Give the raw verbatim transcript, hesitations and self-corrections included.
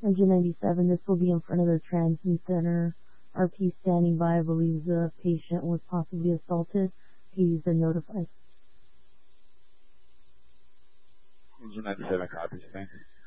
Engine ninety-seven, this will be in front of the transient center. R P standing by. I believe the patient was possibly assaulted. He's been notified. Engine ninety-seven copies, thanks.